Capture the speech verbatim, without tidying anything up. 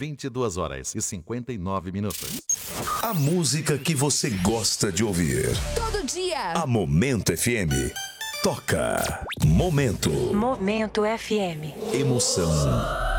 vinte e duas horas e cinquenta e nove minutos. A música que você gosta de ouvir. Todo dia. A Momento F M. Toca. Momento. Momento F M. Emoção.